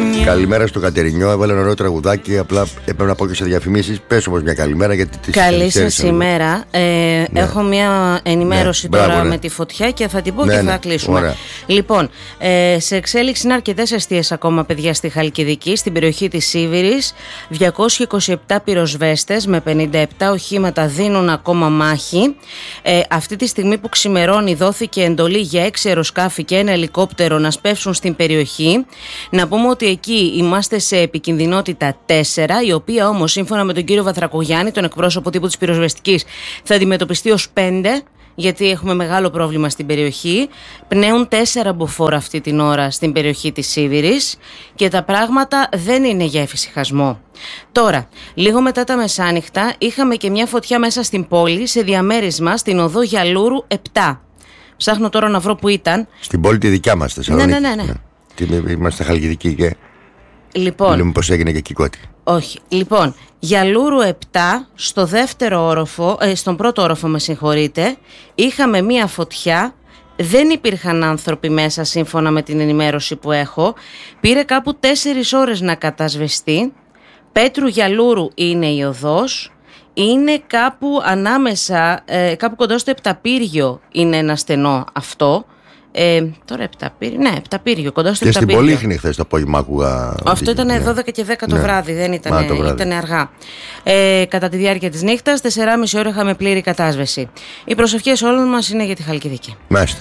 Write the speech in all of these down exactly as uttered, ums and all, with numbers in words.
Καλημέρα στο Κατερινιό. Έβαλε ένα ωραίο τραγουδάκι. Απλά έπρεπε να πω και σε διαφημίσεις. Πες όμως μια καλημέρα, γιατί τις καλή σας ημέρα. Ε, ναι. Έχω μια ενημέρωση ναι. τώρα Μπράβο, ναι. με τη φωτιά και θα την πω ναι, και θα ναι. κλείσουμε. Ωραία. Λοιπόν, ε, σε εξέλιξη είναι αρκετές εστίες ακόμα, παιδιά, στη Χαλκιδική, στην περιοχή της Σίβηρης. διακόσιοι είκοσι επτά πυροσβέστες με πενήντα επτά οχήματα δίνουν ακόμα μάχη. Ε, αυτή τη στιγμή που ξημερώνει, δόθηκε εντολή για έξι αεροσκάφη και ένα ελικόπτερο να σπεύσουν στην περιοχή. Να πούμε ότι εκεί είμαστε σε επικινδυνότητα τέσσερα, η οποία όμως σύμφωνα με τον κύριο Βαθρακογιάννη, τον εκπρόσωπο τύπου της πυροσβεστικής, θα αντιμετωπιστεί ως πέντε, γιατί έχουμε μεγάλο πρόβλημα στην περιοχή. Πνέουν τέσσερα μποφόρ αυτή την ώρα στην περιοχή της Σίβηρης και τα πράγματα δεν είναι για εφησυχασμό. Τώρα, λίγο μετά τα μεσάνυχτα, είχαμε και μια φωτιά μέσα στην πόλη, σε διαμέρισμα στην οδό Γιαλούρου επτά. Ψάχνω τώρα να βρω που ήταν. Στην πόλη τη δικιά μας, Θεσσαλονίκη. Ναι, ναι, ναι. ναι. Τι, είμαστε Χαλκιδική και. Λοιπόν. Λέμε πως έγινε και εκεί κότι. Όχι. Λοιπόν, Γιαλούρου επτά, στο δεύτερο όροφο, ε, στον πρώτο όροφο, με συγχωρείτε, είχαμε μία φωτιά. Δεν υπήρχαν άνθρωποι μέσα, σύμφωνα με την ενημέρωση που έχω. Πήρε κάπου τέσσερις ώρες να κατασβεστεί. Πέτρου Γιαλούρου είναι η οδός. Είναι κάπου ανάμεσα, ε, κάπου κοντά στο Επταπύργιο είναι ένα στενό αυτό. Ε, τώρα Επταπύργιο, ναι, Επταπύργιο, κοντά στο και Επταπύργιο. Και στην Πολύχνη χθες το απόγευμα άκουγα. Αυτό ήταν ναι. δώδεκα και δέκα το ναι. βράδυ, δεν ήταν, ήταν αργά. Ε, κατά τη διάρκεια της νύχτας, τεσσεράμιση ώρα είχαμε πλήρη κατάσβεση. Οι προσευχές όλων μας είναι για τη Χαλκιδική. Μάλιστα.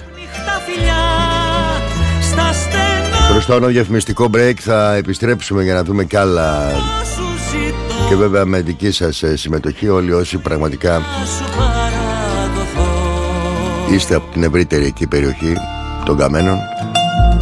Μπροστά ένα διαφημιστικό break, θα επιστρέψουμε για να δούμε κι άλλα. Και βέβαια με δική σας συμμετοχή, όλοι όσοι πραγματικά είστε από την ευρύτερη εκεί περιοχή των Καμένων.